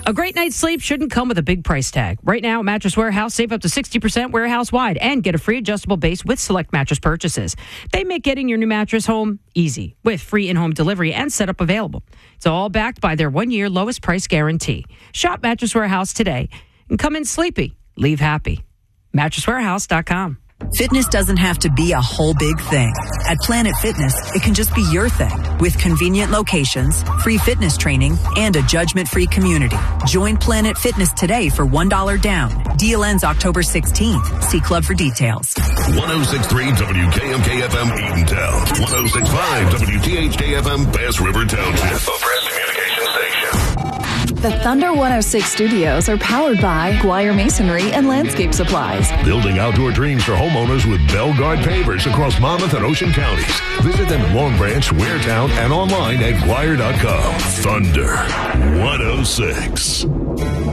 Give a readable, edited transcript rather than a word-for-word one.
A great night's sleep shouldn't come with a big price tag. Right now, at Mattress Warehouse, save up to 60% warehouse-wide and get a free adjustable base with select mattress purchases. They make getting your new mattress home easy with free in-home delivery and setup available. It's all backed by their 1-year lowest price guarantee. Shop Mattress Warehouse today and come in sleepy, leave happy. MattressWarehouse.com. Fitness doesn't have to be a whole big thing. At Planet Fitness, it can just be your thing. With convenient locations, free fitness training, and a judgment-free community. Join Planet Fitness today for $1 down. Deal ends October 16th. See club for details. 106.3 WKMK-FM Eatontown. 106.5 WTHK-FM Bass River Township. The Press Communication Station. The Thunder 106 studios are powered by Guire Masonry and Landscape Supplies. Building outdoor dreams for homeowners with Belgard pavers across Monmouth and Ocean counties. Visit them in Long Branch, Waretown, and online at Guire.com. Thunder 106.